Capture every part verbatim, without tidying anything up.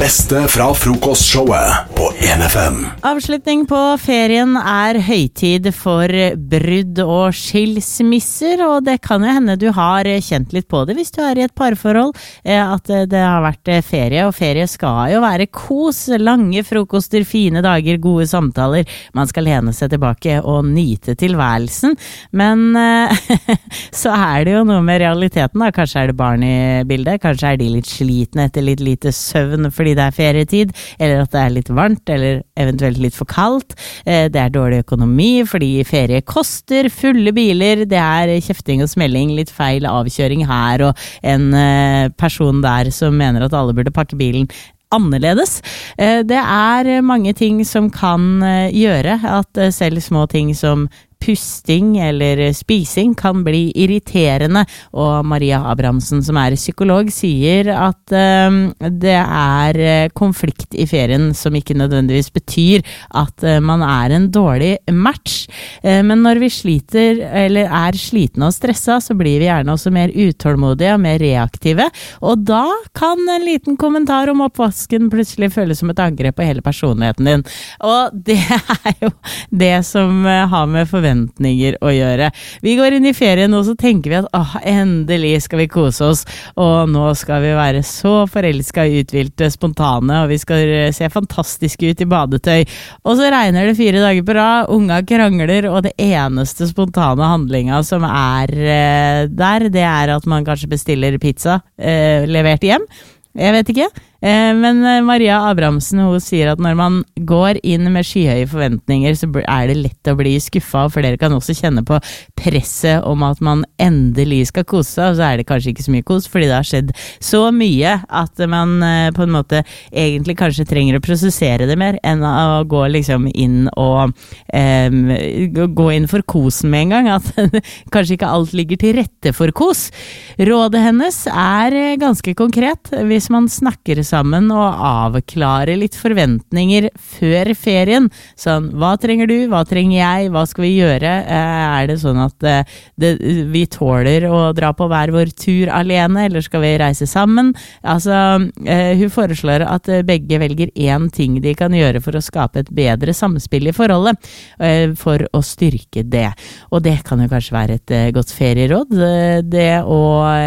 beste fra frokostshowet på en F M. Avslutning på ferien er høytid for brudd og skilsmisser, og det kan jo hende du har kjent litt på det hvis du er i et parforhold, at det har vært ferie, og ferie skal jo være kos, lange frokoster, fine dager, gode samtaler. Man skal lene seg tilbake og nyte tilværelsen, men så er det jo noe med realiteten da. Kanskje er det barn i bildet, kanskje er de litt slitne etter litt lite søvn fordi det er ferietid, eller at det er litt varmt, eller eventuelt litt for kaldt. Det er dårlig økonomi fordi ferie koster, fulle biler, det er kjefting og smelling, litt feil avkjøring her, og en person der som mener at alle burde pakke bilen annerledes. Det er mange ting som kan gjøre at selv små ting som pusting eller spising kan bli irriterende, og Maria Abrahamsen, som er psykolog, sier at um, det er konflikt i ferien som ikke nødvendigvis betyr at uh, man er en dårlig match. Uh, men når vi sliter eller er slitne og stressa, så blir vi gjerne også mer utålmodige og mer reaktive, og da kan en liten kommentar om oppvasken plutselig føles som et angrep på hele personligheten din. Og det er jo det som uh, har med forventninger å gjøre. Vi går inn i ferien og så tenker vi at åh, endelig skal vi kose oss, og nå skal vi være så forelsket, uthvilte, spontane, og vi skal se fantastiske ut i badetøy. Og så regner det fire dager på rad, unga krangler, og det eneste spontane handlinga som er eh, der, det er at man kanskje bestiller pizza eh, levert hjem. Jeg vet ikke, men Maria Abrahamsen, hun sier at når man går inn med skyhøye forventninger, så er det lett å bli skuffet, for dere kan også kjenne på presset om at man endelig skal kose seg, og så er det kanskje ikke så mye kos, fordi det har skjedd så mye at man på en måte egentlig kanskje trenger å prosessere det mer, enn å gå liksom inn og um, gå inn for kosen med en gang, at kanskje ikke alt ligger til rette for kos. Rådet hennes er ganske konkret. Hvis man snakker sammen og avklarer litt forventninger før ferien, sånn, hva trenger du, hva trenger jeg, hva skal vi gjøre, er det sånn at det, vi tåler å dra på hver vår tur alene, eller skal vi reise sammen? Altså, hun foreslår at begge velger en ting de kan gjøre for å skape et bedre samspill i forholdet, for å styrke det. Og det kan jo kanskje være et godt ferieråd, det å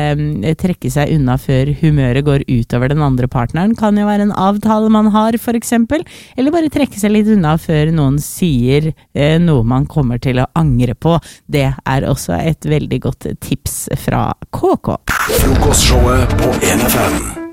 trekke seg unna før humøret går utover den andre partneren kan jo være en avtale man har, for eksempel, eller bare trekke seg litt unna før noen sier eh, noe man kommer til å angre på. Det er også et veldig godt tips fra K K. Frokostshowet på en F M.